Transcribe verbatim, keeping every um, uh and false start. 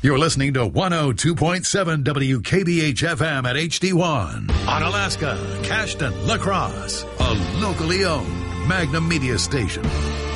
You're listening to one oh two point seven W K B H F M at H D one. On Alaska, Cashton, La Crosse, a locally owned Magnum Media station.